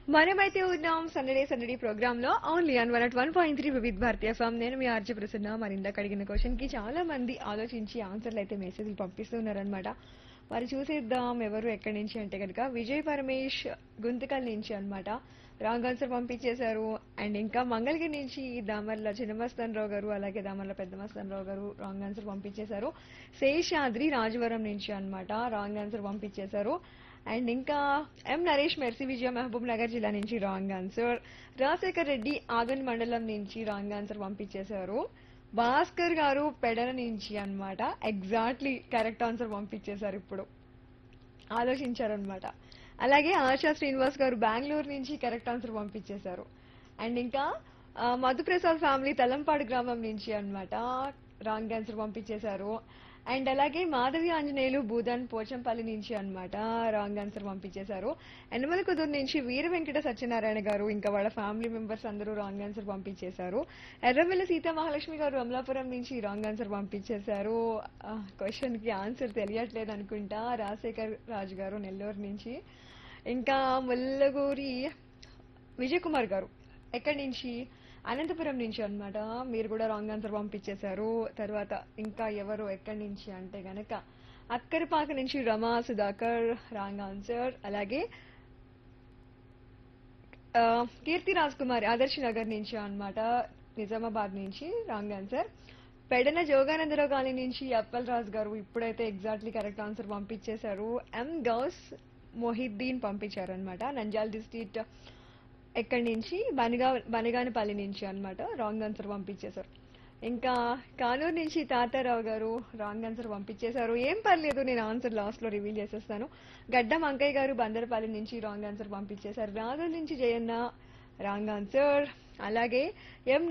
మనమైతే ఉన్నాం సందడే సందడి ప్రోగ్రామ్ లో only on 101.3 Vividh Bharati FM. నేను మీ ఆర్జే ప్రసన్న. మరి ఇందాక అడిగిన క్వశ్చన్ కి చాలా మంది ఆలోచించి ఆన్సర్లు అయితే మెసేజ్లు పంపిస్తున్నారనమాట. మరి చూసేద్దాం ఎవరు ఎక్కడి నుంచి అంటే కనుక విజయ్ పరమేష్ గుంతకల్ నుంచి అన్నమాట. రాంగ్ ఆన్సర్ పంపించేశారు. అండ్ ఇంకా మంగళగిరి నుంచి దామర్ల చిన్నమస్తాన్ రావు గారు, అలాగే దామర్ల పెద్దమస్తాన్ రావు గారు రాంగ్ ఆన్సర్ పంపించేశారు. శేషాద్రి రాజవరం నుంచి అన్నమాట రాంగ్ ఆన్సర్ పంపించేశారు. అండ్ ఇంకా ఎం నరేష్ మెర్సీ విజయ మహబూబ్ నగర్ జిల్లా నుంచి రాంగ్ ఆన్సర్. రాజశేఖర్ రెడ్డి ఆగన్ మండలం నుంచి రాంగ్ ఆన్సర్ పంపించేశారు. భాస్కర్ గారు పెడన నుంచి అన్నమాట ఎగ్జాక్ట్లీ కరెక్ట్ ఆన్సర్ పంపించేశారు. ఇప్పుడు ఆలోచించారనమాట. అలాగే ఆశా శ్రీనివాస్ గారు బెంగళూరు నుంచి కరెక్ట్ ఆన్సర్ పంపించేశారు. అండ్ ఇంకా మధుప్రసాద్ ఫ్యామిలీ తలంపాడు గ్రామం నుంచి అన్నమాట రాంగ్ ఆన్సర్ పంపించేశారు. అండ్ అలాగే మాధవి ఆంజనేయులు భూదాన్ పోచంపల్లి నుంచి అన్నమాట రాంగ్ ఆన్సర్ పంపించేశారు. ఎనమల కుదురు నుంచి వీర వెంకట సత్యనారాయణ గారు ఇంకా వాళ్ళ ఫ్యామిలీ మెంబర్స్ అందరూ రాంగ్ ఆన్సర్ పంపించేశారు. ఎర్రవెల్లి సీతా మహాలక్ష్మి గారు అమలాపురం నుంచి రాంగ్ ఆన్సర్ పంపించేశారు. క్వశ్చన్ కి ఆన్సర్ తెలియట్లేదు అనుకుంటా. రాజశేఖర్ రాజు గారు నెల్లూరు నుంచి. ఇంకా ముల్లగూరి విజయ్ కుమార్ గారు ఎక్కడి నుంచి అనంతపురం నుంచి అన్నమాట మీరు కూడా రాంగ్ ఆన్సర్ పంపించేశారు. తర్వాత ఇంకా ఎవరు ఎక్కడి నుంచి అంటే గనక అక్కరిపాక నుంచి రమా సుధాకర్ రాంగ్ ఆన్సర్. అలాగే కీర్తి రాజ్ కుమార్ ఆదర్శ్ నగర్ నుంచి అన్నమాట నిజామాబాద్ నుంచి wrong answer. Pedana Jogananda Rao colony నుంచి అప్పల్ రాజ్ గారు ఇప్పుడైతే ఎగ్జాక్ట్లీ కరెక్ట్ ఆన్సర్ పంపించేశారు. ఎం గౌస్ మొహిద్దీన్ పంపించారు అనమాట నంద్యాల డిస్ట్రిక్ట్ ఎక్కడి నుంచి బనగానపల్లి నుంచి అన్నమాట రాంగ్ ఆన్సర్ పంపించేశారు. ఇంకా కానూరు నుంచి తాతారావు గారు రాంగ్ ఆన్సర్ పంపించేశారు. ఏం పర్లేదు నేను ఆన్సర్ లాస్ట్ లో రివీల్ చేసేస్తాను. గడ్డం అంకయ్య గారు బందరపల్లి నుంచి రాంగ్ ఆన్సర్ పంపించేశారు. రాజుల నుంచి జయన్న రాంగ్ ఆన్సర్. అలాగే ఎం